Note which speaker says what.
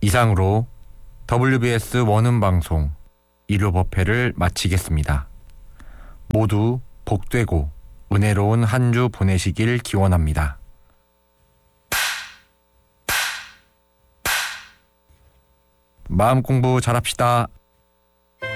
Speaker 1: 이상으로 WBS 원음 방송 일요법회를 마치겠습니다. 모두 복되고 은혜로운 한 주 보내시길 기원합니다. 마음 공부 잘합시다.